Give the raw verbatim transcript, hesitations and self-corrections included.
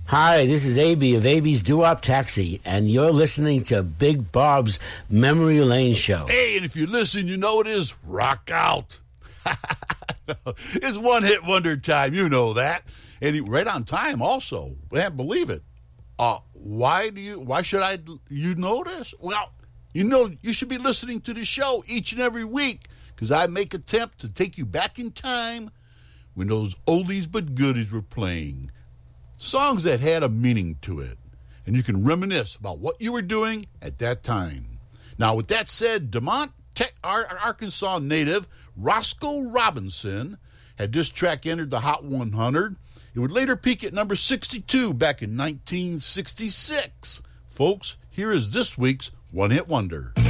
Hi, this is A B of A B's Doo-Wop Taxi, and you're listening to Big Bob's Memory Lane Show. Hey, and if you listen, you know it is Rock Out. It's one-hit wonder time, you know that. And he, right on time also. I can't believe it. Uh, why do you? Why should I? You know this? Well, you know you should be listening to the show each and every week because I make attempt to take you back in time when those oldies but goodies were playing. Songs that had a meaning to it, and you can reminisce about what you were doing at that time. Now, with that said, DeMont, Arkansas native Roscoe Robinson had this track entered the Hot one hundred. It would later peak at number sixty-two back in nineteen sixty-six. Folks, here is this week's One Hit Wonder.